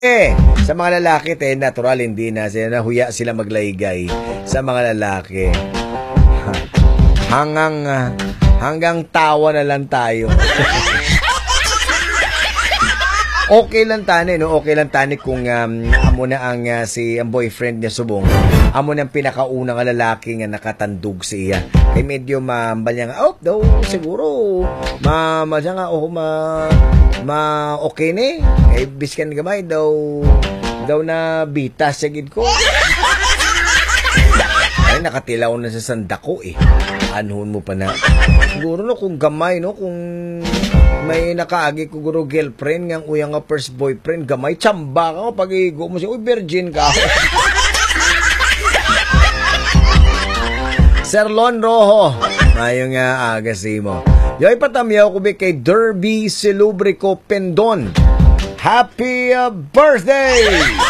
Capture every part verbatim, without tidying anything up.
Eh, sa mga lalaki, te, natural, hindi na. Sila, nahuya sila maglaygay sa mga lalaki. Hanggang, uh, hanggang tawa na lang tayo. Okay lang tani, no? Okay lang tani kung um, amo na ang uh, si ang boyfriend niya subong. Amo na ang pinakaunang lalaki nga nakatandog siya. Kay medyo mambal nga, oh, daw, siguro, ma, ma, nga, oh, ma, ma, okay ni. Kay biskan gamay, daw, daw na bitas sa gid ko. Ay, nakatilaw na sa sandako eh. Anuhon mo pa na. Siguro no, kung gamay, no, kung may nakaagi ko guro girlfriend ngang uyang nga first boyfriend, gamay, tsamba ka, pag-igo mo siya, uy, virgin ka. Serlon Rojo, mayong uh, agasi mo. Yoy patamyaw ko bi kay Derby Silubrico Pendon. Happy uh, birthday!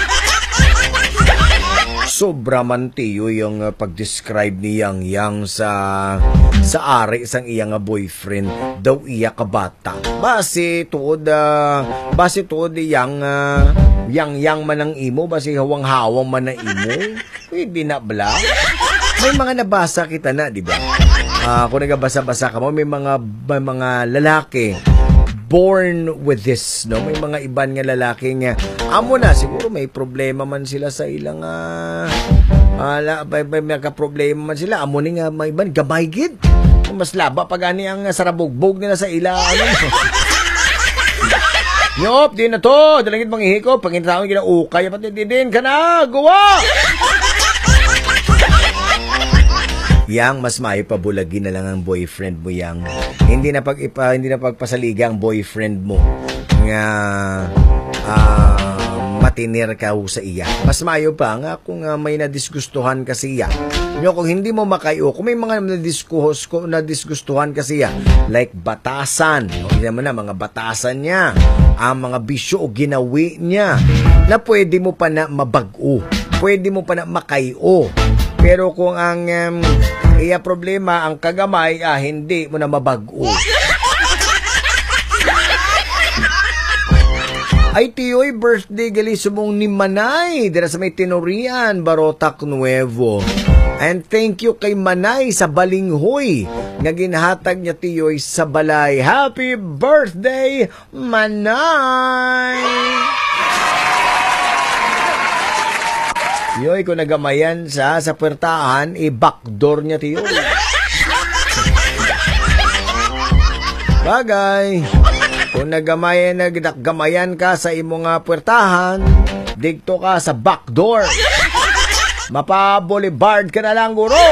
Sobra man tiyo yung uh, pag-describe ni Yang Yang sa sa ari isang iyang uh, boyfriend daw iya ka bata. Base tuod uh, base tuod yang uh, Yang Yang man ang imo, base hawang-hawang man na imo. Pwede na bla. May mga nabasa kita na, di ba? Uh, kung nagabasa-basa ka mo, may mga may mga lalaki born with this, no? May mga iban nga lalaki nga amo na siguro may problema man sila sa ilang uh, uh, may, may, may problema man sila, amo ni nga may iban gamay gid. Mas laba pag ani ang sarabugbog nila sa ila ano. Yop, di na to. Dalangit manghihiko pag intawon gina ukay pati din ka na. Guwa. Yang mas maipabulagin na lang ang boyfriend mo, yang hindi na pag ipa, hindi na pagpasaliga ang boyfriend mo nga uh, matinir ka ho sa iya. Mas mayo pa nga kung uh, may nadisgustuhan ka siya. Nyo, kung hindi mo makayo, kung may mga nadiskuhos ko nadisgustuhan ka siya, like batasan, o hindi naman na mga batasan niya, ang mga bisyo o ginawi niya na pwede mo pa na mabago, pwede mo pa na makayo. Pero kung ang um, iya problema, ang kagamay, ah, hindi mo na mabago. Ay, tiyoy, birthday gali sumong ni Manay. Dira sa may Tinorian, Barotac Nuevo. And thank you kay Manay sa balinghoy nga ginhatag niya tiyoy sa balay. Happy birthday, Manay! Yoy, kung nagamayan sa sa puwertahan, i-backdoor niya tiyo. Bagay. Kung nagamayan, nagdakgamayan ka sa imong nga puwertahan, digto ka sa backdoor. Mapa-boulevard ka na lang, guro.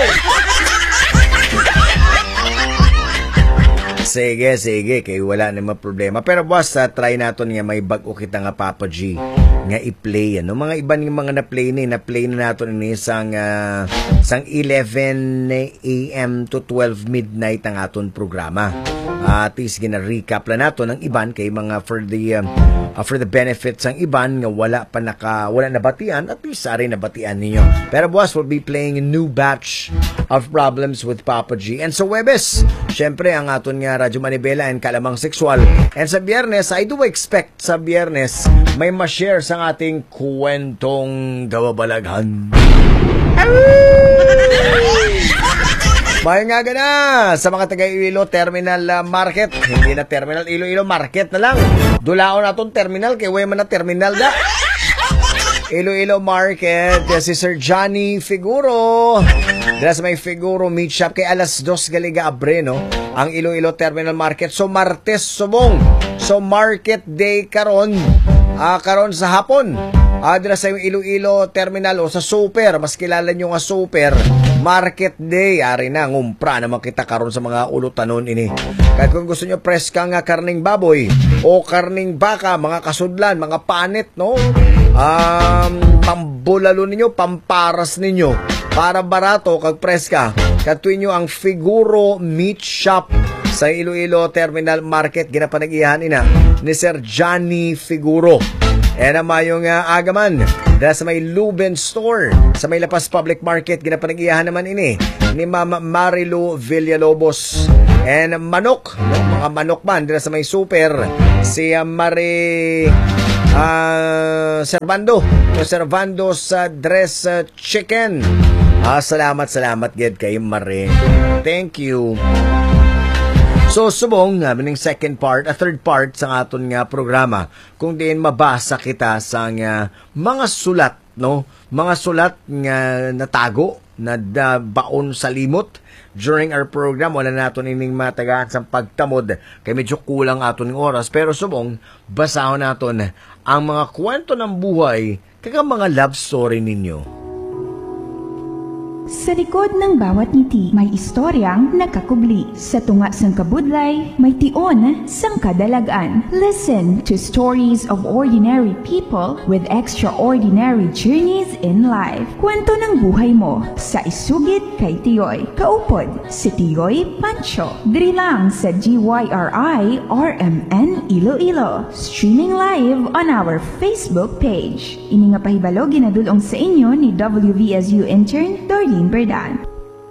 Sige, sige, kay wala naman problema. Pero boss, uh, try natin nga may bag-o kita nga Papa G nga i-play. Ano? Mga iban ng mga na-play ni, na-play na natin ni isang, uh, isang eleven a m to twelve midnight ang aton programa. Uh, at least gina-recap lang natin ng iban kay mga for the um, uh, for the benefits ang iban nga wala pa naka, wala nabatian, at least sari nabatian ninyo. Pero boss, we'll be playing a new batch of problems with Papa G. And sa Webes, syempre ang aton nga Radyo Manibela and Kalamang Sexual. And sa Biyernes, I do expect sa Biyernes may ma-share sa ating kwentong gawabalaghan. May nga gana sa mga taga Iloilo Terminal uh, Market. Hindi na Terminal Iloilo Market na lang. Dulaon na itong terminal kaya way man na terminal da. Iloilo Market, si Sir Johnny Figuro. Dala sa may Figuro Meat Shop kay alas dos galiga abre, no? Ang Iloilo Terminal Market. So Martes subong. So Market Day karon. Ah, uh, karon sa hapon. Ah, uh, dala sa Iloilo Terminal o sa Super, mas kilala nyo nga Super Market Day. Ari na ngumpra naman kita karon sa mga ulutanon ini. Kaya kung gusto nyo preska nga karning baboy o karning baka, mga kasudlan, mga panit, no? Um, pambulalo ninyo, pamparas ninyo para barato kag preska. Katuin nyo ang Figuro Meat Shop sa Iloilo Terminal Market. Ginapanag-iyahan ina ni Sir Johnny Figuro. E naman yung uh, agaman dahil sa may Luben Store sa may Lapas Public Market. Ginapanag-iyahan naman ini ni Mama Marilu Villalobos. And manok, no? Mga manok man dahil sa may Super si uh, Mari Uh, Servando. Servando sa Dress uh, Chicken. Ah, salamat, salamat gid kay Mare. Thank you. So, subong nga, mining second part, a third part sa aton nga programa, kung diin mabasa kita sa nga mga sulat, no? Mga sulat nga natago, na da, baon sa limot. During our program, wala natin ining matagaan sa pagtamod, kaya medyo kulang aton ng oras. Pero subong, basahon natin ang mga kwento ng buhay, kaya mga love story ninyo. Sa likod ng bawat ngiti, may istoryang nakakubli. Sa tunga sang kabudlay, may tion sang kadalagan. Listen to stories of ordinary people with extraordinary journeys in life. Kwento ng buhay mo sa Isugid kay Tiyoy. Kaupod si Tiyoy Pancho. Diri lang sa G Y R I R M N Iloilo. Streaming live on our Facebook page. Ini nga pahibalo ginadulong sa inyo ni W V S U intern Doreen Berdan.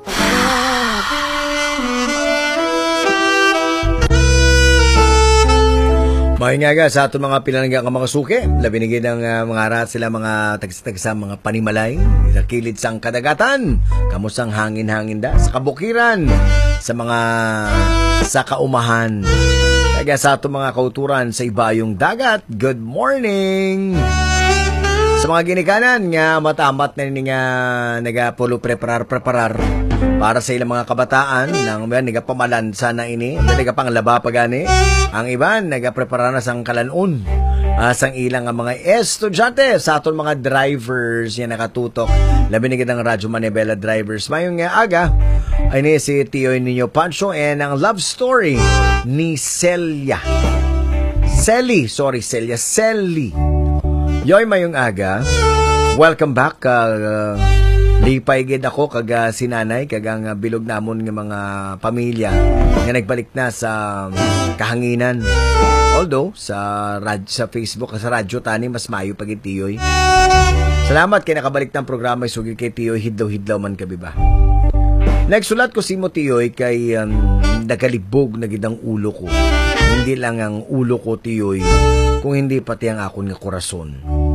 Mahingaga sa ato mga pinalangga ng mga suke, labinigay ng uh, mga arat sila mga tagsitagsa mga panimalay, sa kilid sang kadagatan, kamusang hangin-hangin da, sa kabukiran, sa mga sa kaumahan, kaya sa ato mga kauturan sa ibayong dagat, good morning! Sa mga ginikanan nga matamat na ni nga nagapulo preparar-preparar para sa ilang mga kabataan nang nagapamalansa na ini, nagapanglaba pa gani. Ang iban nagaprepara na sang kalanon. Uh, sang ilang nga mga estudyante sa aton mga drivers yan nakatutok. Labi ni ng Radyo Manibela drivers. Mayong nga aga ay ni si Tiyoy ninyo Pancho and ang love story ni Celia. Celi, sorry Celia, Celi. Yoy mayong aga, welcome back. Uh, uh, lipay gid ako kag uh, sinanay kag ang uh, bilog namon nga mga pamilya nga nagbalik na sa um, kahanginan. Although sa rad sa Facebook sa radyo tani mas mayo pag Tiyoy. Salamat kay nakabalik ng programa sugid kay Tiyoy hidlaw-hidlaw man kabi ba. Nagsulat ko si mo Tiyoy kay um, nagalibog na gid ang ulo ko. Hindi lang ang ulo ko Tiyoy, kung hindi pati ang akon nga korason.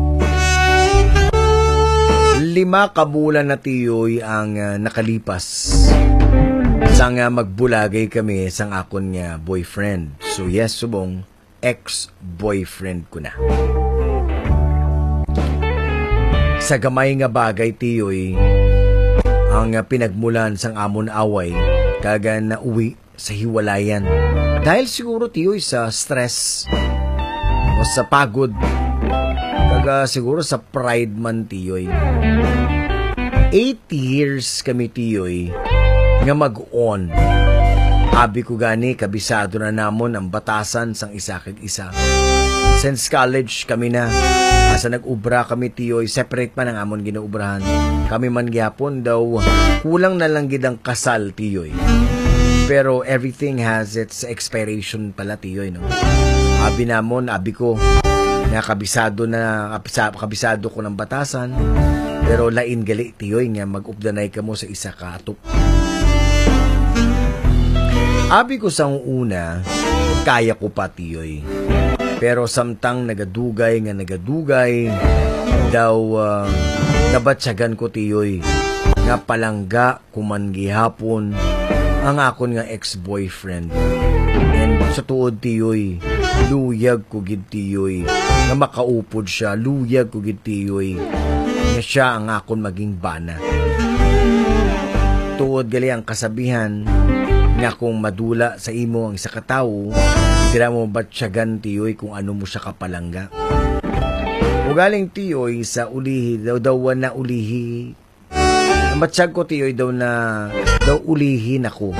Lima kabulan na Tiyoy ang uh, nakalipas sang uh, magbulagay kami sang akon nga boyfriend. So yes, subong ex-boyfriend ko na. Sa gamay nga bagay Tiyoy ang uh, pinagmulan sang amon away kaga na uwi sa hiwalayan. Dahil siguro Tiyoy sa stress o sa pagod kaga siguro sa pride man Tiyoy. Eight years kami Tiyoy nga mag-on. Abi ko gani kabisado na namon ang batasan sang isa kag isa. Since college kami na asa nag-ubra kami Tiyoy, separate man ang amon ginaubrahan. Kami man gyapon daw kulang na lang gid ang kasal Tiyoy. Pero everything has its expiration pala Tiyoy, no? Abi namon, abi ko na kabisado na kabisado ko ng batasan. Pero lain gali Tiyoy nga mag-updanay ka mo sa isa ka atok. Abi ko sang una, kaya ko pa Tiyoy. Pero samtang nagadugay nga nagadugay daw uh, nabatsagan ko Tiyoy nga palangga kuman gihapon ang akon nga ex-boyfriend. And sa tuod Tiyoy, luyag ko gid Tiyoy nga makaupod siya, luyag ko gid Tiyoy nga siya ang akon maging bana. Tuod gali ang kasabihan nga kung madula sa imo ang isa ka tawo, dira mo batsyagan Tiyoy kung ano mo siya kapalangga. Ugaling Tiyoy sa ulihi daw daw na ulihi. Ang batsyag ko Tiyoy daw na daw ulihin ako.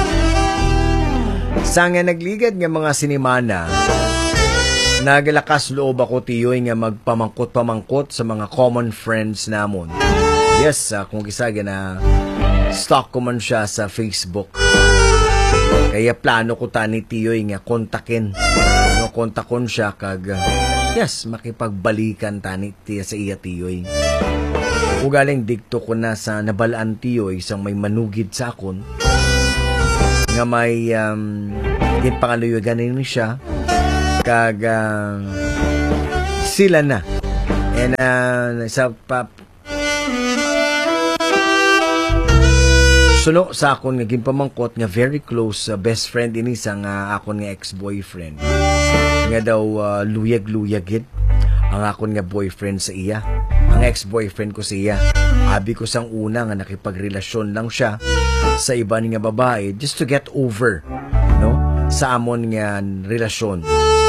Sa nga nagligad nga mga sinimana, naglakas loob ako Tiyoy nga magpamangkot-pamangkot sa mga common friends namon. Yes, uh, kung isa na stalk ko man siya sa Facebook. Kaya plano ko tani Tiyoy nga kontakin. No, kontakon siya kag yes, makipagbalikan tani tiya sa iya Tiyoy. Ugaling dikto ko na sa nabalaan Tiyoy isang may manugid sa akon nga may um, git pangaluyagan ni siya kag uh, sila na. And uh, sa pa, suno sa akon nga gimpamangkot nga very close uh, best friend ini sa nga akon nga ex-boyfriend. Nga daw uh, luyag-luyagid ang akon nga boyfriend sa iya. Ang ex-boyfriend ko sa iya. Abi ko sang una nga nakipagrelasyon lang siya sa iba nga babae just to get over, no? Sa amon nga relasyon.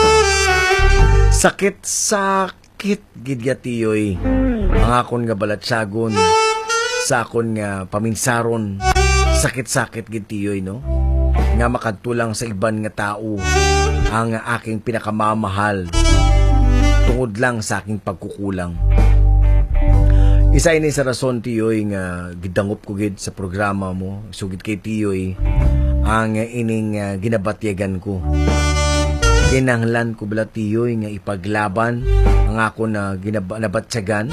Sakit sakit gid tiyoy ang akon nga balatsagon sa akon nga paminsaron. Sakit-sakit gid tiyoy, no? Nga makadtulang sa iban nga tao ang aking pinakamamahal tungod lang sa aking pagkukulang. Isa ini sa rason tiyoy nga gidangop ko gid sa programa mo, sugid kay tiyoy ang ining uh, ginabatyagan ko. Kinahanglan ko bala tiyoy nga ipaglaban ang ako na ginabatyagan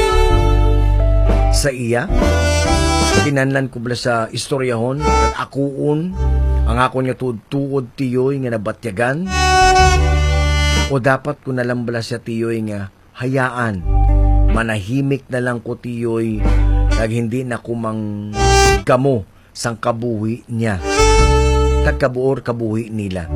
sa iya. Kinahanglan ko bala sa istoryahon at akuon ang ako nga tuod-tuod tiyoy nga nabatyagan, o dapat ko na lang bala siya tiyoy nga hayaan manahimik na lang ko tiyoy kag hindi na kumang gamo sang kabuhi niya kag kabuor kabuhi nila.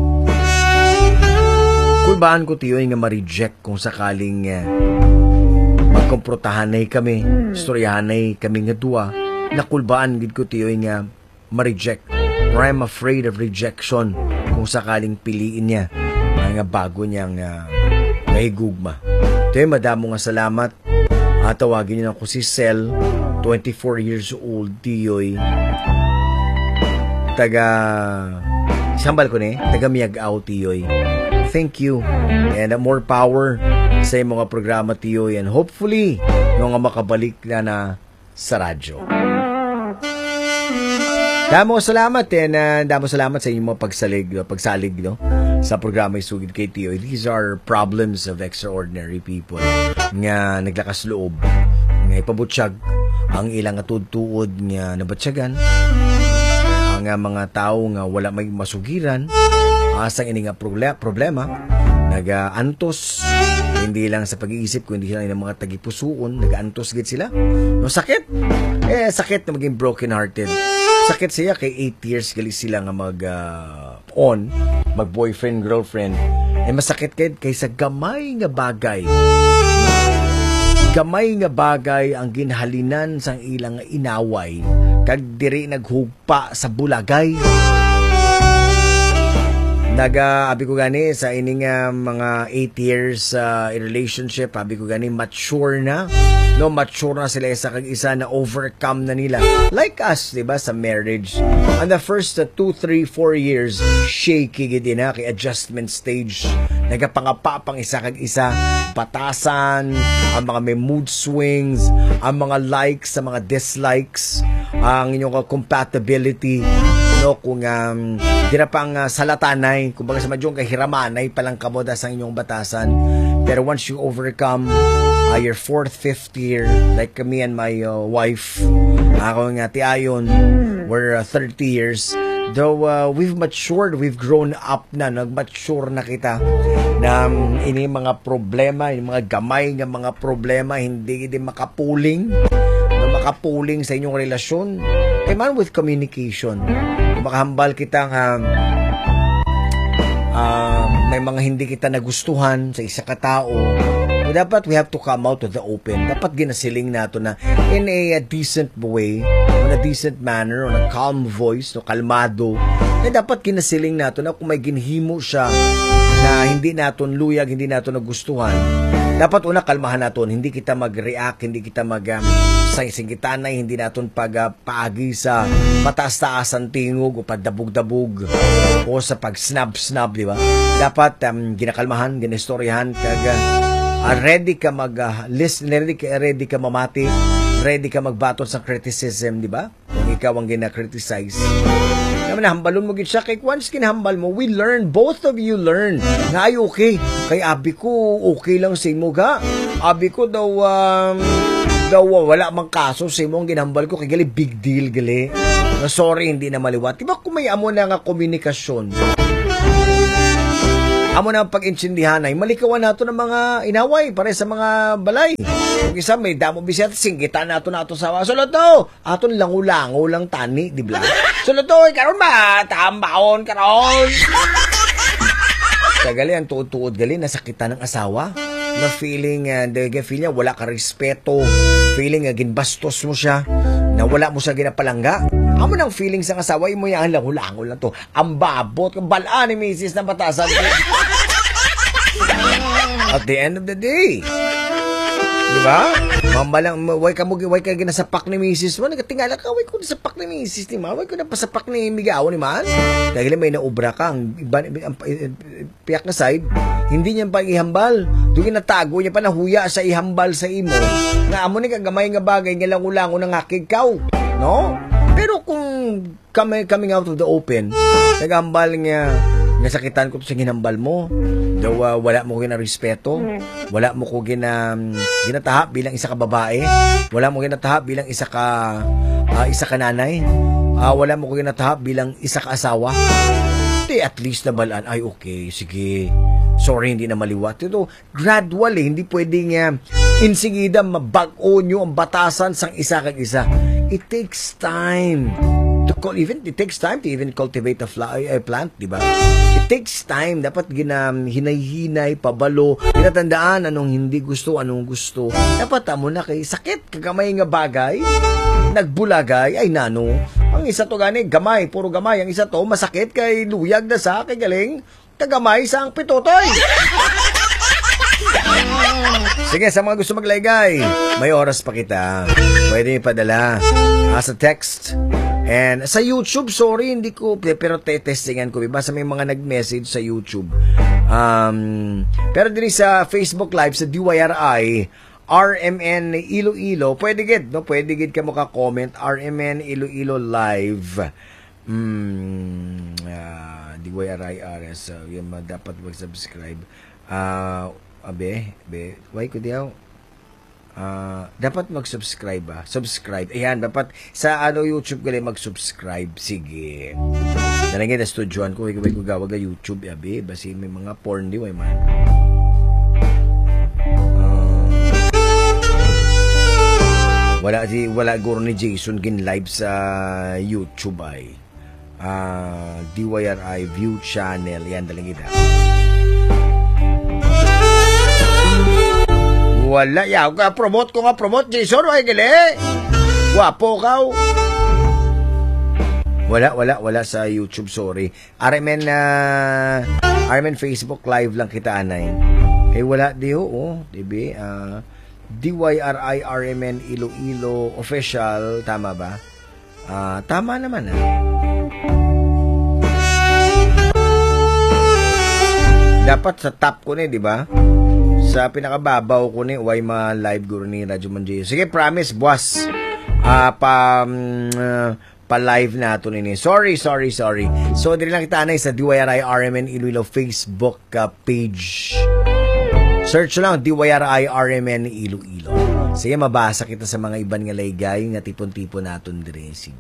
Kulbaan ko tiyoy nga ma-reject kung sakaling uh, magkomprotahanay kami, istoryahanay kami nga duwa, nakulbaan gid ko tiyoy nga ma-reject, or I'm afraid of rejection kung sakaling piliin niya ang nga bago niyang uh, mahigugma. Tiyoy, madamo nga salamat. Uh, tawagin niyo na ko si Sel, twenty-four years old, tiyoy. Taga, sambal ko ni, taga Miagao, tiyoy. Thank you. And uh, more power sa mga programa, tiyoy. And hopefully, nung nga makabalik na na sa radyo. Damo salamat and uh, damo salamat sa inyong mga pagsalig, pagsalig, no? Sa programa Isugid kay tiyoy. These are problems of extraordinary people nga naglakas loob nga ipabutsyag ang ilang atudtuod nga nabatsyagan, ang uh, mga tao nga wala may masugiran asang ini nga problema nagaantos, hindi lang sa pag-iisip kundi sila ng mga tagipusuon, nagaantos gid sila, no? Sakit eh sakit na maging broken hearted. Sakit siya kay eight years gali sila nga mag uh, on mag boyfriend girlfriend, eh masakit kay kaysa gamay nga bagay gamay nga bagay ang ginhalinan sang ilang inaway kag diri naghugpa sa bulagay. Naga, abi ko gani, sa ining uh, mga eight years uh, in relationship, abi ko gani, mature na. No, mature na sila isa kag isa na overcome na nila. Like us, di ba, sa marriage. And the first uh, two, three, four years, shaky gid na, kay adjustment stage. Nagapangapa pang isa kag isa. Patasan, ang mga may mood swings, ang mga likes, ang mga dislikes, ang inyong uh, compatibility. No, kung um, di na pang uh, salatanay, kumbaga sa madyong kahiramanay palang kamoda sa inyong batasan. Pero once you overcome uh, your fourth, fifth year, like me and my uh, wife, ako nga ti Ayon, we're uh, thirty years, though uh, we've matured, we've grown up na, nag-mature na kita na um, ini mga problema, yung mga gamay nga mga problema, hindi hindi makapuling, no, makapuling sa inyong relasyon. Eh man, with communication, makahambal kita nga uh, may mga hindi kita nagustuhan sa isa ka tao, dapat we have to come out to the open. Dapat ginasiling nato na in a, a decent way, in a decent manner, on a calm voice, no, kalmado. Eh, dapat ginasiling nato na kung may ginhimo siya na hindi naton luyag, hindi naton nagustuhan, dapat una kalmahan naton, hindi kita mag-react, hindi kita mag um, singgitanay, hindi naton pag-paagi uh, sa mataas-taasan tingog o pagdabog-dabog o sa pag-snub-snub, di ba? Dapat um, ginakalmahan, ginistoryahan, kag uh, ready ka mag-listen, uh, ready, ready ka mamati, ready ka magbaton sa criticism, di ba? Kung ikaw ang gina-criticize. Naman nahambalon mo gid siya, kay once kinahambal mo, we learn, both of you learn. Nga ay okay, kay abi ko okay lang sa imo ga. Abi ko daw um, daw wala mang kaso sa imo ang ginambal ko, kay gali big deal gali. No, sorry, hindi na maliwat. Diba kung may amo na nga komunikasyon, Amo na pag-intindihan ay malikawan nato ng mga inaway pare sa mga balay. Kung isa may damo bisya singgitan nato nato sa sulod to. Aton langulango lang tani, di ba? Sulod to karon ba tambaon karon. Tagali ang tuod-tuod gali nasakitan ng asawa. Na feeling uh, the feel niya wala ka respeto. Feeling uh, ginbastos mo siya. Na wala mo siya ginapalangga. Amo nang feeling sa asawa mo yan langulango lang to. Ang babot ng balaan ni misis na batasan. At the end of the day, di ba? Mambalang, way ka mo, way ka ginasapak ni misis mo. Nagatingala ka, way ko nasapak ni misis ni ma. Way ko napasapak ni migaw ni man. Dahil may naubra ka. Ang, iba, ang, ang piyak na side, hindi niya pa ihambal. Doon natago niya pa nahuya sa ihambal sa imo. Nga amo ni kagamay nga bagay, nga langulango ng akig kaw. No? Pero kung kami, coming out of the open, nagambal nga, nasakitan ko sa ginambal mo. Daw uh, wala mo ko gina-respeto. Wala mo ko gina, ginataha bilang isa ka babae. Wala mo ginataha bilang isa ka uh, isa ka nanay. Uh, wala mo ko ginataha bilang isa ka asawa. Di at least na balaan, ay okay, sige. Sorry, hindi na maliwat. Ito, gradual eh. Hindi pwedeng uh, insigida mabago nyo ang batasan sang isa kag isa. It takes time. To call, even it takes time to even cultivate a, fly, a plant, di ba? It takes time. Dapat ginam hinay-hinay, pabalo, tinatandaan anong hindi gusto, anong gusto. Dapat amo na kay sakit, kagamay nga bagay, nagbulagay, ay nano. Ang isa to gani, gamay, puro gamay. Ang isa to, masakit kay luyag na sa, kay galing, kagamay sa ang pitutoy. Sige, sa mga gusto maglaygay, may oras pa kita. Pwede ipadala as a text. And sa YouTube, sorry, hindi ko, pero testingan ko. Basta may mga nag-message sa YouTube. Um, pero din sa Facebook Live, sa D Y R I, R M N Iloilo, pwede gid, no? Pwede gid ka maka-comment, R M N Iloilo Live. Mm, uh, D Y R I R S, uh, yung dapat mag-subscribe. Ah, uh, abe, be, why ko diyaw? Uh, dapat mag-subscribe ba? Subscribe. Ayan, dapat sa ano YouTube gali mag-subscribe. Sige. Nalagay na studyoan ko. Higaway ko gawag na YouTube. Yabi, basi may mga porn di, way man. Uh, wala si wala guro ni Jason gin live sa YouTube ay. Uh, D Y R I View Channel. Yan, dalangin na. Wala, yaw ka, promote ko nga, promote, Jason, ay gali. Wapo ka. Wala, wala, wala sa YouTube, sorry. R M N, uh, R M N Facebook Live lang kita, anay. Eh, wala, di ho, oh, dibi, uh, D Y R I R M N Iloilo Official, tama ba? Uh, tama naman, ah. Dapat sa top ko na, di ba? Sa pinakababaw ko ni way ma live guro ni Radyo Manjay. Sige, promise, boss. Ah, uh, pa um, uh, pa live na to ni. Sorry, sorry, sorry. So dili lang kita anay sa D Y R I R M N Iloilo Facebook uh, page. Search lang D Y R I R M N Iloilo. Sige, mabasa kita sa mga iban nga laygay nga tipon-tipon naton dire. Sige.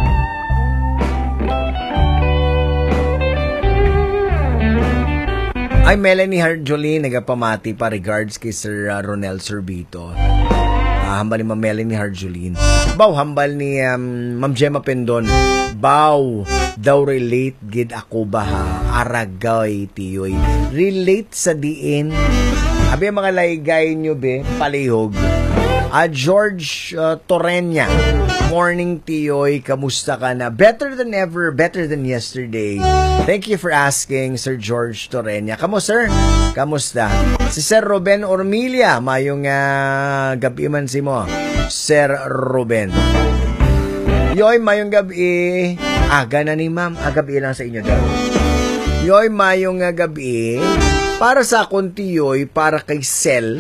Ay, Melanie Harjolin, nagapamati pa regards kay Sir uh, Ronel Sorbito. Uh, hambal ni Ma'am Melanie Harjolin. Baw, hambal ni um, Ma'am Gemma Pendon. Baw, daw relate gid ako ba ha? Aragay, tiyoy. Relate sa diin. Abi mga laygay nyo be, palihog. Uh, George uh, Torreña. Morning, Tiyoy. Kamusta ka na? Better than ever. Better than yesterday. Thank you for asking, Sir George Torreña. Kamu, sir? Kamusta? Si Sir Ruben Ormilia. Mayong uh, gabi man si mo. Sir Ruben. Yoy, mayong gabi. Aga na ni ma'am. Ah, gabi lang sa inyo daw. Yoy, mayong uh, gabi. Para sa akong Tiyoy, para kay Sel.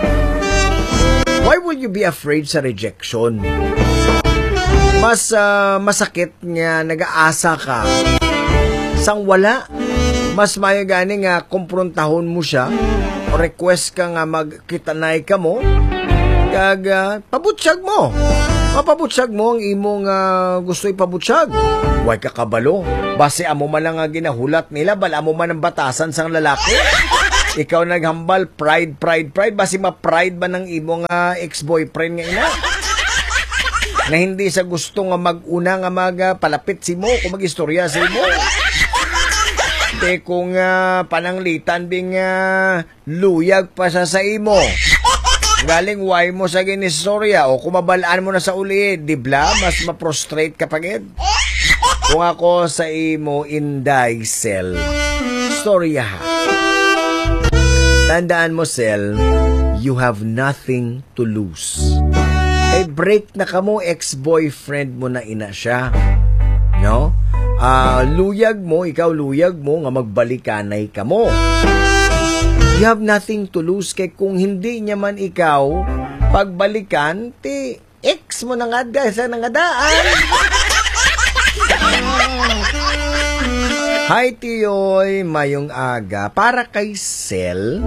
Why would you be afraid sa rejection? Mas uh, masakit nga nag-aasa ka sang wala. Mas mayo gani nga komprontahon mo siya o request ka nga magkitanay ka mo Kag uh, pabutsag mo. Mapabutsag mo ang imong uh, gusto ipabutsag. Huwag ka kabalo. Base amo man lang nga ginahulat nila, bala mo man ang batasan sang lalaki. Ikaw naghambal, pride, pride, pride. Base ma-pride ba ng imong uh, ex-boyfriend nga ina? Na hindi sa gusto nga mag-una nga magpalapit si mo, kung mag-istorya si mo. Hindi kung uh, pananglitan bing uh, luyag pa sa sa imo. Galing why mo sa ginistorya o kumabalaan mo na sa uli, dibla, mas ma-prostrate ka pagid. Kung ako sa imo inday, Sel, storya ha. Tandaan mo, Sel, you have nothing to lose. Ay break na ka mo, ex-boyfriend mo na ina siya. No? Uh, luyag mo, ikaw luyag mo, nga magbalikanay ka mo. You have nothing to lose kay kung hindi niya man ikaw pagbalikan, ti ex mo na nga guys, na nga daan. Hi Tiyoy, mayong aga. Para kay Sel,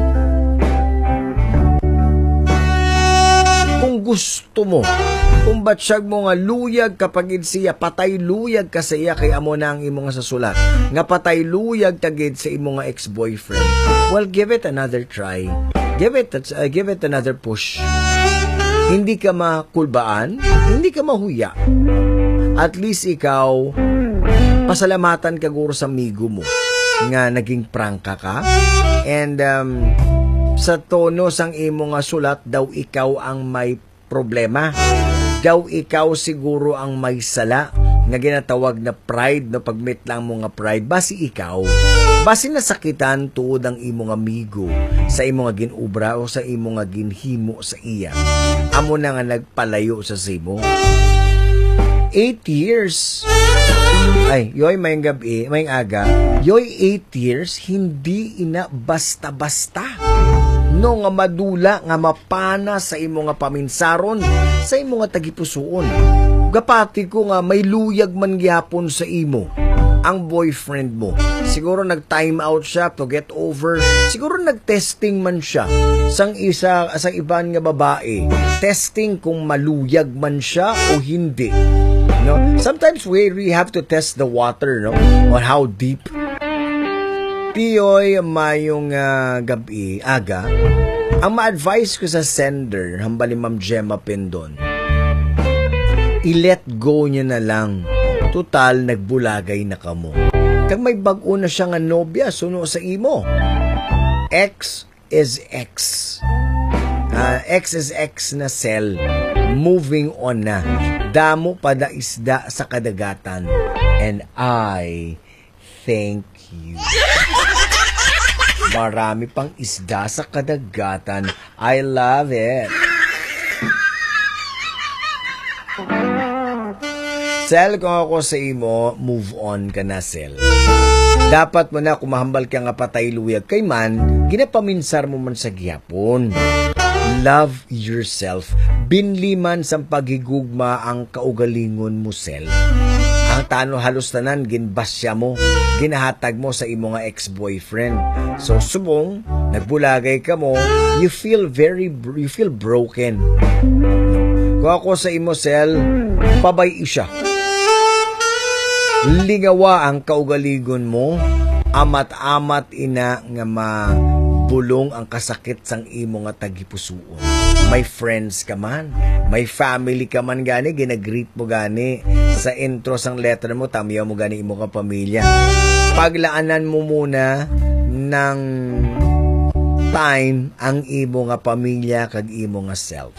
kung gusto mo, kung batsyag mo nga luyag kapag siya, patay luyag ka sa iya, kay amo na ang imo nga sa sulat. Nga patay luyag tagid sa imo nga ex-boyfriend. Well, give it another try. Give it, uh, give it another push. Hindi ka makulbaan, hindi ka mahuya. At least ikaw, pasalamatan ka guro sa amigo mo nga naging prangka ka. And um, sa tono sang imo nga sulat, daw ikaw ang may problema. Daw ikaw siguro ang may sala nga ginatawag na pride, no, pagmit lang mo nga pride. Basi ikaw, basi nasakitan tuod ang imo nga amigo sa imo nga ginubra o sa imo nga ginhimo sa iya. Amo na nga nagpalayo sa simo. Eight years. Ay, yoy mayang gabi, mayang aga. Yoy eight years, hindi ina basta-basta. No nga madula nga mapana sa imo nga paminsaron, sa imo nga tagipusoon. Gapati ko nga may luyag man gyapon sa imo ang boyfriend mo. Siguro nag-time out siya to get over. Siguro nag-testing man siya sang isa sang iban nga babae. Testing kung maluyag man siya o hindi. No? Sometimes we really have to test the water, no? On how deep. Tiyoy, mayong uh, gabi, aga, ang ma-advise ko sa sender, hambali Ma'am Gemma Pendon, i-let go niya na lang. Total, nagbulagay na kamo. Kag may bag-o na siya nga nobya, suno sa imo. X is X. Uh, X is X na Sel. Moving on na. Damo pada isda sa kadagatan. And I thank you. Marami pang isda sa kadagatan. I love it. Sel, kung ako sa imo, move on ka na, Sel. Dapat mo na kumahambal ka nga patay luyag kay man, ginapaminsar mo man sa gihapon. Love yourself. Binli man sa paghigugma ang kaugalingon mo, Sel. Ang tano halos tanan, ginbasya mo, ginahatag mo sa imo nga ex-boyfriend. So, subong, nagbulagay ka mo, you feel very, you feel broken. Kung ako sa imo, Sel, pabay siya. Lingawa ang kaugaligon mo, amat-amat ina nga mabulong ang kasakit sang imo nga tagipusuon. May friends ka man, may family ka man gani, ginagreet mo gani sa intro sang letter mo, tamiya mo gani imo ka pamilya. Paglaanan mo muna ng time ang imo nga pamilya kag imo nga self.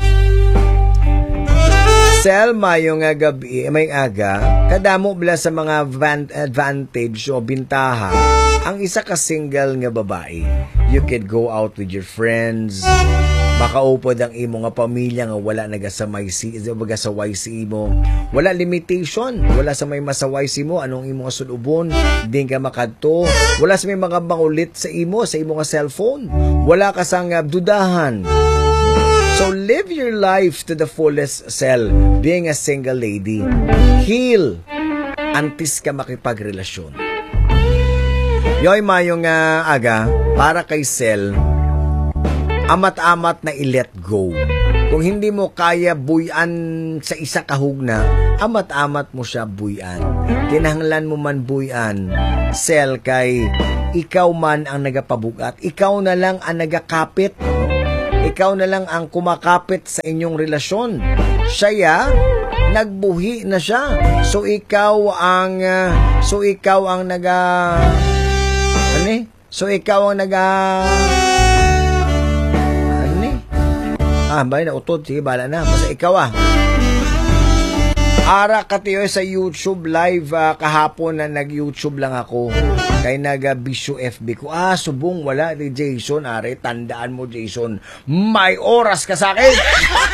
Sel, mayo nga gabi, may aga, kadamo bala sa mga advantage o bintaha, ang isa ka single nga babae. You could go out with your friends, makaupod ang imo nga pamilya nga wala nagasamay si, magasaway si imo. Wala limitation, wala sa may masaway si mo, anong imo nga sulubon, din ka makadto. Wala sa may mga bangulit sa imo, sa imo nga cellphone. Wala ka sang dudahan. So live your life to the fullest, Sel, being a single lady. Heal antes ka makipagrelasyon. Yoy mayong uh, aga, para kay Sel, amat-amat na i-let go Kung hindi mo kaya buyan sa isa kahugna, amat-amat mo siya buyan. Kinahanglan mo man buyan, sel kay ikaw man ang nagapabugat. Ikaw na lang ang nagakapit. Ikaw na lang ang kumakapit sa inyong relasyon. Siya, nagbuhi na siya. So ikaw ang uh, so ikaw ang naga ano eh? So ikaw ang naga ano eh? Ah, bay na utod, sige bala na. Basta ikaw ah. Ara katiyo sa YouTube live uh, kahapon na nag-YouTube lang ako. Kay naga-bisyo F B ko. Ah, subong wala ni Jason. Are, tandaan mo Jason. May oras ka sa akin.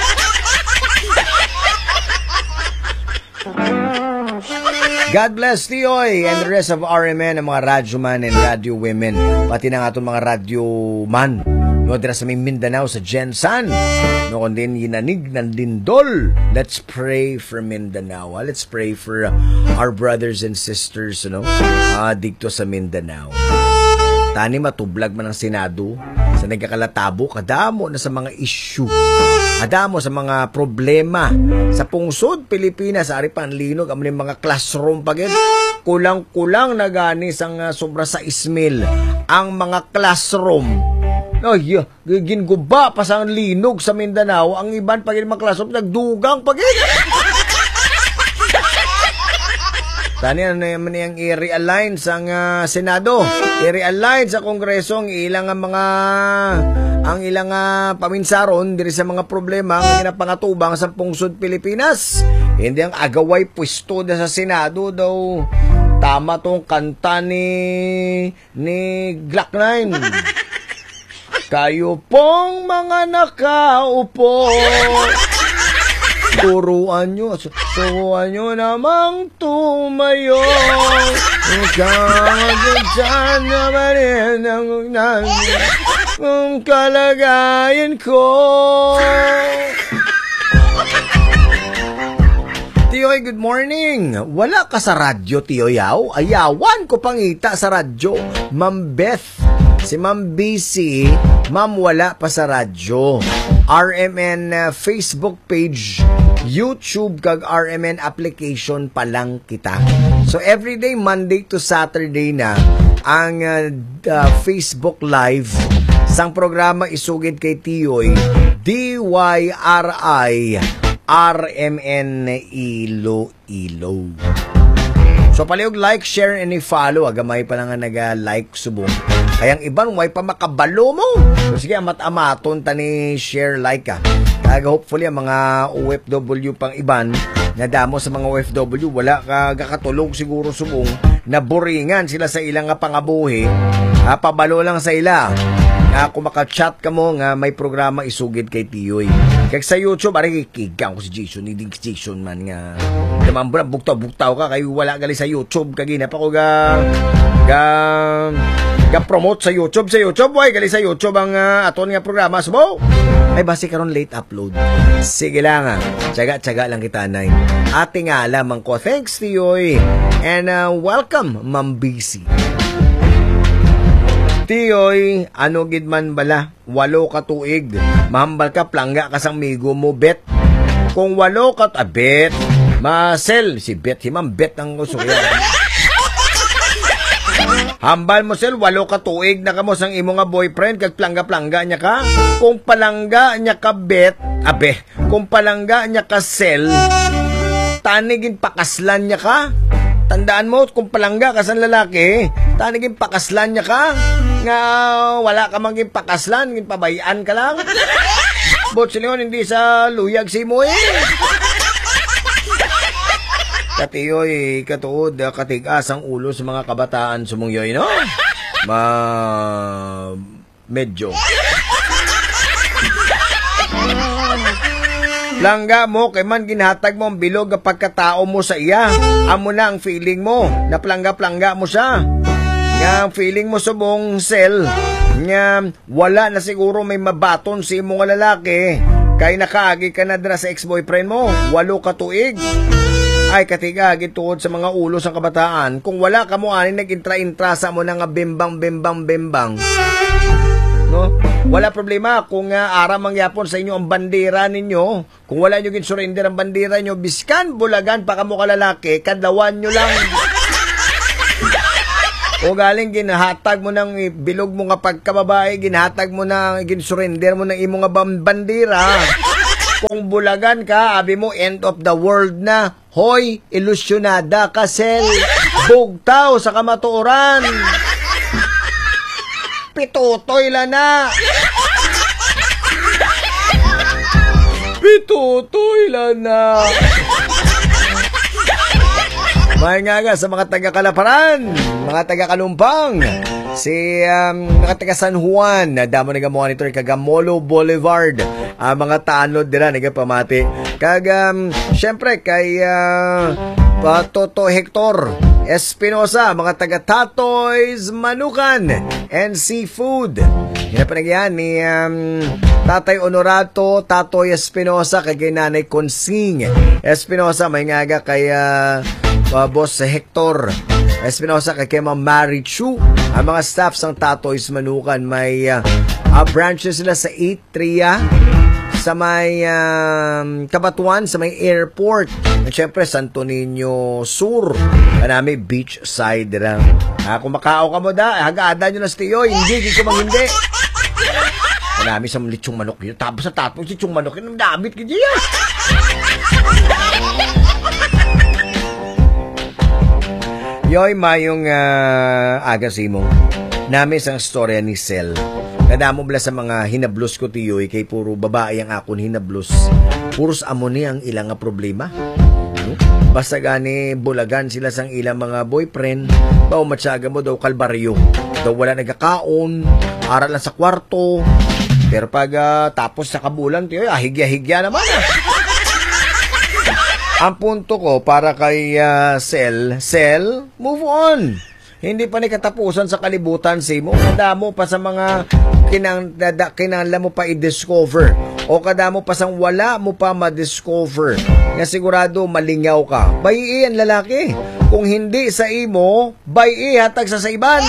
God bless Tioy and the rest of R M N, ang mga radyo man and radio women. Pati na nga itong mga radio man. No, dira sa may Mindanao sa Jensan. No, kundi yinanig ng lindol. Let's pray for Mindanao. Ha? Let's pray for uh, our brothers and sisters, you know, uh, dito sa Mindanao. Tani matublag man ang Senado sa nagkakalatabo, kadamo na sa mga issue. Kadamo sa mga problema sa pungsod Pilipinas. Ari panlinog ang mga classroom pagin. Kulang-kulang na gani sang uh, sobra sa ismil ang mga classroom. No, yeah, ginguba pa sa linog sa Mindanao. Ang iban pagin mga classroom nagdugang pagin. Tani ano naman yung i-realign sa uh, Senado, i-realign sa Kongreso ang ilang uh, mga ang ilang uh, paminsaron diri sa mga problema ang ginapangatubang sa pungsod Pilipinas. Hindi ang agaway pwesto na sa Senado daw. Tama tong kanta ni ni Glock nine. Kayo pong mga nakaupo, turuan nyo, turuan nyo namang tumayo. Kagagyan naman rin ang kalagayan ko. Tiyoy, good morning. Wala ka sa radyo, Tiyoyaw. Ayawan ko pangita sa radyo. Ma'am Beth. Si Ma'am B C, Ma'am wala pa sa radyo. R M N uh, Facebook page, YouTube kag R M N application pa lang kita. So everyday Monday to Saturday na ang uh, uh, Facebook live sang programa isugid kay Tiyoy D Y R I R M N Iloilo. So paliog like, share, and i-follow. Agamay pa lang nga naga-like subong. Kayang iban, may pa makabalo mo. So sige, amat-amaton tani share, like ka. Kaya hopefully, ang mga O F W pang iban, na damo sa mga O F W, wala ka kakatulog siguro subong, na boringan sila sa ilang nga pangabuhi, ha, pabalo lang sa ila. Nga, kung makachat ka mo, nga may programa isugid kay Tiyoy. Kaya sa YouTube, ari kikigang ko si Jason, hindi si Jason man nga. Naman bro, buktaw-buktaw ka, kayo wala gali sa YouTube, kagina pa ko ga, ga, ga promote sa YouTube, sa YouTube, why gali sa YouTube ang uh, aton nga programa, subo? Ay, basi karon late upload. Sige lang ha, tsaga-tsaga lang kita, Nay. Ate nga lamang ko, thanks Tiyoy, and uh, welcome, Ma'am B C. Tiyoy, ano gid man bala, walo ka tuig, mahambal ka, plangga ka sang migo mo, bet. Kung walo ka, ah, bet, masel, si bet, si Ma'am bet ang gusto yan. Hambal mo sel, walo ka tuig na ka mo sang imo nga boyfriend, kag plangga-plangga niya ka. Kung palangga niya ka bet, abe, kung palangga niya ka sel, tanigin pakaslan niya ka. Tandaan mo, kung palangga ka sa lalaki, tanigin pakaslan niya ka. Nga wala ka maging pakaslan, pabayaan ka lang. Bot sila hindi sa luyag si mo eh. Katiyoy, katuod, katigas ang ulo sa mga kabataan sumungyoy, no? Ma... medyo. Plangga mo, kay man ginhatag mo ang bilog ang pagkatao mo sa iya. Amo na ang feeling mo, na plangga-plangga mo siya. Nga ang feeling mo subong sel, nga wala na siguro may mabaton si imong lalaki. Kay nakaagi ka na dira sa ex-boyfriend mo, walo ka tuig. Ay katiga, gituod sa mga ulo sa kabataan. Kung wala ka mo ani nag-intra-intra sa mo na nga bimbang-bimbang-bimbang. No? wala problema kung uh, aram mangyapon sa inyo ang bandera ninyo. Kung wala nyo gin-surrender ang bandera nyo, biskan, bulagan, paka mo kalalaki, kadlawan nyo lang. O galing ginahatag mo ng bilog mo nga pagkababae, ginahatag mo na, gin-surrender mo ng imo nga bandera. Kung bulagan ka, abi mo end of the world na. Hoy, ilusyonada ka, Sel. Bugtaw sa kamatuoran. Pitutoy la na. Pitutoy la na. May nga nga sa mga taga-Kalaparan, mga taga-Kalumpang, si um, mga taga-San Juan, na damo nga monitor kagamolo Boulevard, uh, mga tanod dira nga pamati. Kag um, syempre kay uh, uh, Toto Hector Espinosa, mga taga-Tatoy's Manukan and Seafood. Hinapanagyan ni um, Tatay Honorato, Tatoy Espinosa, kay Nanay Consing Espinosa, may nga kay uh, uh, Boss Hector Espinosa, kay kay Ma'am Mary Chu. Ang mga staffs ng Tatoy's Manukan, may uh, uh, branches sila sa Atria, sa may um, Kabatuan, sa may airport, at syempre Santo Niño Sur, kanami beach side lang. Ah, kung makao ka mo da, hagaada nyo na stiyo, hindi, hindi ko mang hindi. Kanami sa litsong manok yun, tapos sa tapos litsong manok yun, damit ka dyan. Yoy, mayong uh, agasimo, namin isang storya ni Sel. Kadamo bala sa mga hinablos ko tiyoy, kay puro babae ang akon hinablos. Puros amo ni ang ilang nga problema. Basta gani bulagan sila sang ilang mga boyfriend, bao matyaga mo daw kalbaryo. Daw wala nagkakaon, aral lang sa kwarto. Pero pag uh, tapos sa kabulan tiyoy, ah, higya-higya naman ah. Ang punto ko para kay uh, Sel, Sel, move on. Hindi pa ni katapusan sa kalibutan si mo. Kadamo pa sa mga kinang, dada, kinangla mo pa i-discover. O kadamo pa sang wala mo pa ma-discover. Nga sigurado malingaw ka. Bayi ang lalaki. Kung hindi sa imo, bayi hatag sa saiban.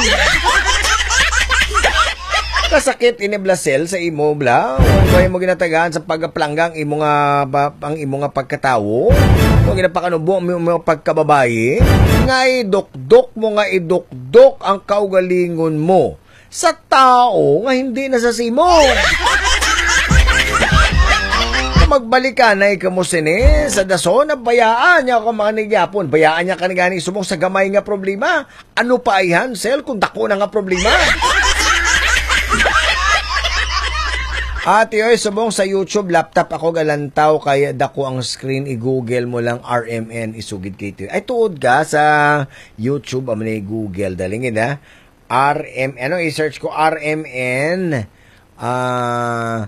Kasakit iniblasel sa imo bla. Kaya mo ginatagaan sa pagkaplanggang imo nga ba, ang imo nga pagkatawo. Kung ginapakanubo ang imo nga pagkababayi, nga idokdok mo nga idokdok ang kaugalingon mo sa tao nga hindi nasasimo. Magbalikan na ikaw mo sini sa dason na bayaan niya ako mga nagyapon. Bayaan niya kanigani sumong sa gamay nga problema. Ano pa ay Hansel kung dako na nga problema? Ate oy, subong sa YouTube, laptop ako galantaw, kaya dako ang screen, i-google mo lang R M N, isugid kay ay tuod ka sa YouTube, aman na i-google, dalingin ha, R M N, ano, i-search ko R M N, ah, uh,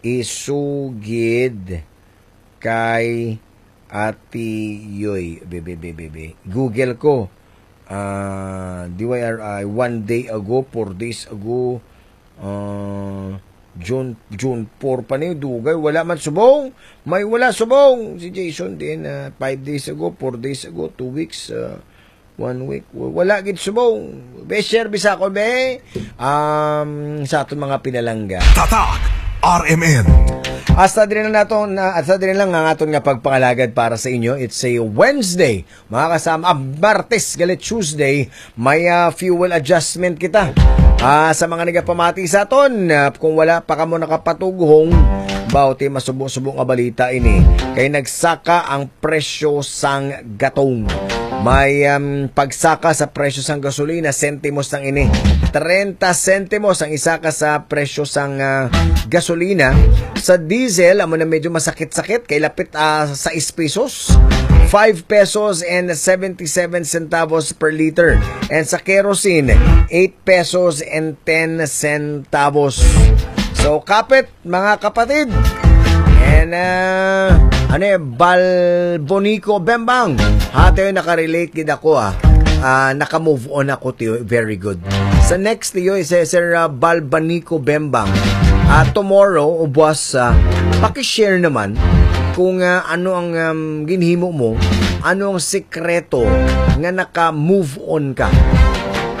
isugid kay Ate Yoy, bebe, bebe, bebe, Google ko, ah, uh, D Y R I, one day ago, four days ago, ah, uh, June June four pa ni dugay, wala man subong, may wala subong si Jason din, uh, five days ago, four days ago, two weeks, uh, one week, wala gid subong. Be share bisa ko be um sa aton mga pinalangga Tatak R M N. Hasta din na nato na hasta din lang ang aton nga pagpangalagad para sa inyo. It's a Wednesday, mga kasama, ah, Martes galit Tuesday, may uh, fuel adjustment kita. Ah, sa mga nagapamati sa aton, uh, kung wala pa ka mo nakapatughong, bawti masubong-subong nga balita ini. Kay nagsaka ang presyo sang gatong. May um, pagsaka sa presyo sang gasolina, sentimos sang ini. thirty sentimos ang isaka sa presyo sang uh, gasolina. Sa diesel, amo na medyo masakit-sakit, kay lapit uh, six pesos. five pesos and seventy-seven centavos per liter. And sa kerosene, eight pesos and ten centavos. So, kapit, mga kapatid. And, uh, ano eh, Balbonico Bembang. Hati yung nakarelate kid ako ah. Uh, naka-move on ako tiyo. Very good. Sa next tiyo, isa Sir uh, Balbonico Bembang. Uh, tomorrow, ubwas, uh, pakishare naman kung uh, ano ang um, ginhimo mo, ano ang sekreto nga naka-move on ka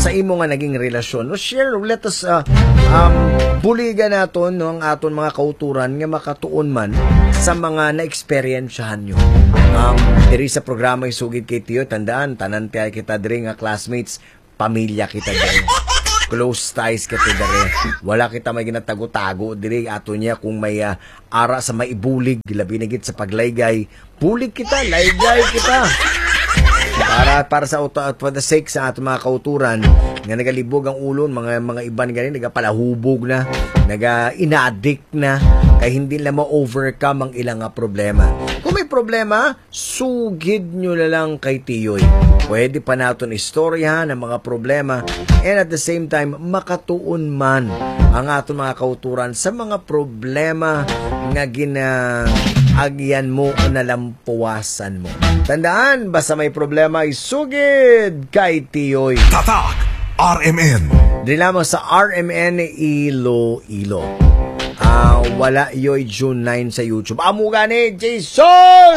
sa imo nga naging relasyon. No, share, let us uh, um, buligan naton no, ang aton mga kauturan nga makatuon man sa mga na-experiensyahan nyo. Um, diri sa programa Isugid kay Tiyo, tandaan, tanan tayo kita diri nga classmates, pamilya kita diri. Close ties kita diri. Wala kita may ginatago-tago diri ato niya kung may uh, ara sa maibulig, labi na gid sa paglaygay. Bulig kita, laygay kita. Para para sa auto, for the sake sa ato mga kauturan nga nagalibog ang ulon, mga mga iban ganin nagapalahubog na, naga ina-addict na kay hindi na ma-overcome ang ilang nga problema. Kung may problema, sugid nyo na lang kay Tiyoy. Pwede pa natin istoryahan ang mga problema and at the same time makatuon man ang ato mga kauturan sa mga problema nga ginaagyan mo o nalampuwasan mo. Tandaan, basta may problema, isugid kay Tiyoy. Tatak R M N. Di lamang sa R M N Iloilo. Ah, uh, wala yoy June nine sa YouTube. Amo gani, Jason!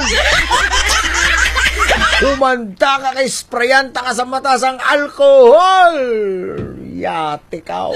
Kumanta ka kay sprayanta ka sa matas ang alcohol. Yate ka.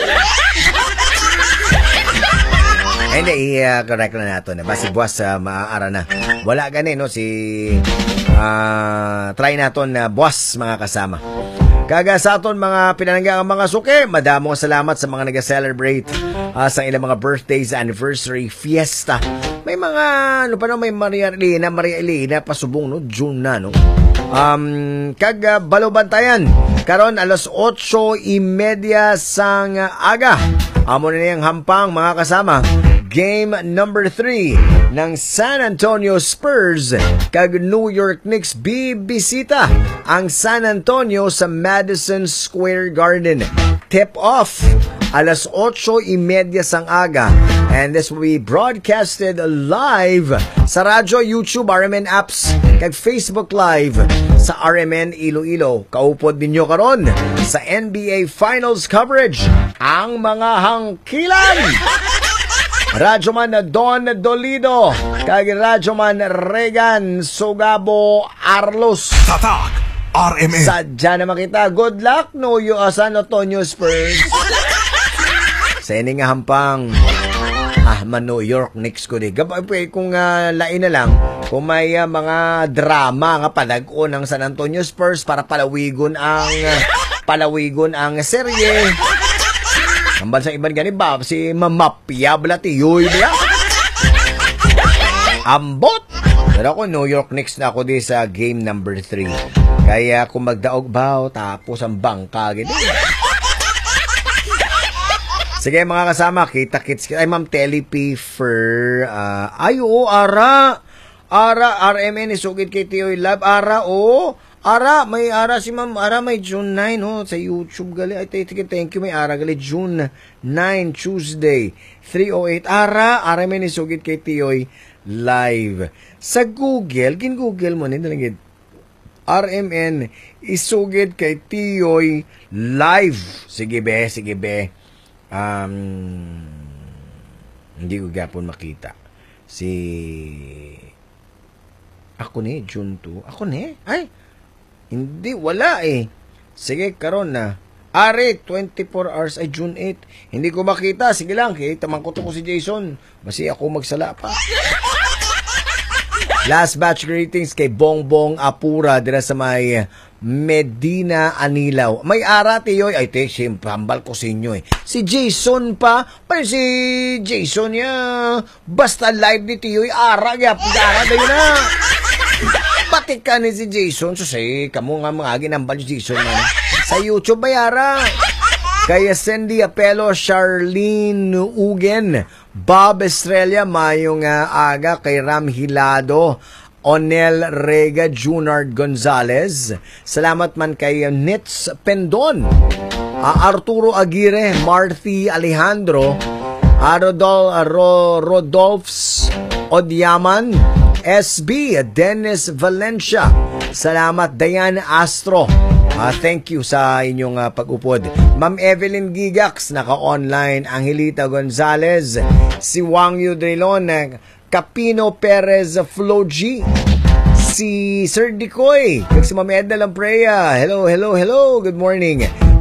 Hindi, i-correct na nato na. Basi buwas uh, maaara na. Wala gani, no? Si, uh, try naton na uh, buwas mga kasama. Kaga sa aton mga pinananggang mga suki, madamong salamat sa mga nag-celebrate uh, sa ilang mga birthdays, anniversary, fiesta. May mga, ano pa no, may Maria Elena, Maria Elena, pasubong, no? June na, no? Um, kaga balobantayan, karon alas otso y media sang aga. Amo na niyang hampang mga kasama. Game number three ng San Antonio Spurs kag New York Knicks bibisita ang San Antonio sa Madison Square Garden. Tip off alas otso y media sang aga, and this will be broadcasted live sa radyo, YouTube, R M N apps kag Facebook Live sa R M N Iloilo. Kaupod ninyo karon sa N B A Finals coverage ang mga hangkilan. Radyo man Don Dolido kag radyo man Regan Sugabo Arlos. Tatak R M N. Sadya naman kita. Good luck no you uh, San Antonio Spurs. Sa ini nga hampang ah man New York Knicks ko di. Gabay kung uh, lain na lang kung may uh, mga drama nga palag-o ng San Antonio Spurs para palawigon ang uh, palawigon ang serye. Ang bansang iban gani ba si Mamapia Blatiyoy ba? Ambot. Pero ako New York Knicks na ako di sa game number three. Kaya kung magdaog baw tapos ang bangka gani. Sige mga kasama, kita-kits ay Ma'am Telepi for uh, ay oo, ara ara R M N isugid kay Tiyoy Love, ara o ara may ara si Ma'am, ara may June nine ho sa YouTube gali. Ay thank you, may ara gali June nine Tuesday three oh eight. Ara R M N isugid kay Tiyoy live sa Google, gin Google mo ni dalangit R M N isugid kay Tiyoy live. Sige be, sige be. Um, hindi ko gapon makita si ako ni June two. Ako ni ay hindi, wala eh. Sige karon na ari twenty-four hours ay June eight. Hindi ko makita. Sige lang, kita man ko to ko si Jason. Basi ako magsala pa. Last batch greetings kay Bongbong Apura dira sa may Medina Anilaw. May ara Tiyoy. Ay te, simpambal ko sa inyo eh. Si Jason pa. Pa si Jason ya. Basta live ni Tiyoy. Ara ya. Ara na yun na. Batik ka ni si Jason. So say, kamo nga mga ginambal si Jason man. Sa YouTube ay ara. Kaya Cindy Apelo, Charlene Ugen, Bob Estrella, mayong uh, aga kay Ram Hilado, Onel Rega, Junard Gonzalez. Salamat man kay Nitz Pendon, uh, Arturo Aguirre, Marthy Alejandro, uh, Rodol, uh, Ro, Rodolphs Odyaman, S B, Dennis Valencia. Salamat Diane Astro. Uh, thank you sa inyong uh, pag-upod. Ma'am Evelyn Gigax, naka-online. Angelita Gonzalez, si Wang Yu Drilon, Capino Perez Floji, si Sir Dicoy, si Ma'am Edna Lampreya. Hello, hello, hello. Good morning.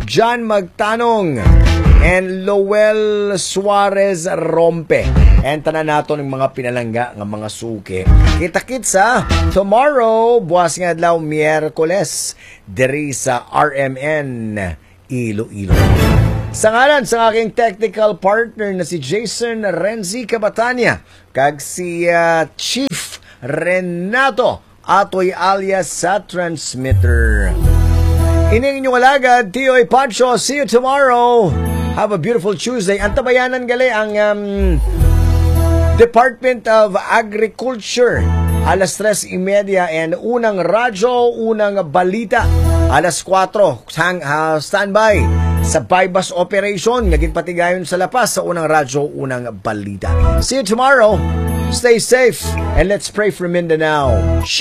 John Magtanong, and Lowell Suarez Rompe. And tanan nato ng mga pinalangga ng mga suki. Kita-kits sa tomorrow, buwas nga adlaw Miyerkules, diri sa R M N Iloilo. Sa ngalan sa aking technical partner na si Jason Renzi Cabatania, kag si uh, Chief Renato Atoy alias sa transmitter. Ining inyong alagad, Tioy Pancho. See you tomorrow. Have a beautiful Tuesday. Antabayanan gali ang um, Department of Agriculture. Alas tres y media and unang radyo, unang balita. Alas kwatro, hang, uh, standby sa bypass operation. Naging patigayon sa lapas sa unang radyo, unang balita. See you tomorrow. Stay safe and let's pray for Mindanao.